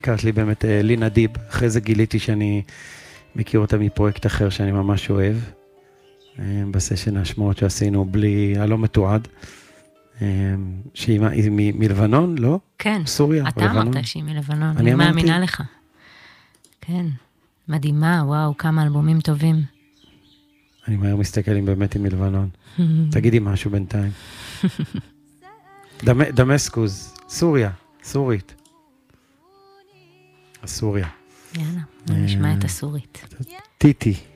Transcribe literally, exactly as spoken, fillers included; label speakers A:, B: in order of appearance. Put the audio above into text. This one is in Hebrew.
A: הכרת לי באמת לינה דיב, אחרי זה גיליתי שאני מכיר אותה מפרויקט אחר שאני ממש אוהב, בסשן השמועות שעשינו בלי, הלא מתועד, שהיא מלבנון, לא?
B: כן,
A: סוריה,
B: אתה אמרת שהיא מלבנון,
A: אני
B: אני מאמינה לך. כן, מדהימה, וואו, כמה אלבומים טובים.
A: אני מהר מסתכל אם באמת היא מלבנון. תגידי משהו בינתיים. דמשקוס, סוריה, סורית. הסוריה.
B: יאללה, נשמע את הסורית.
A: טיטי.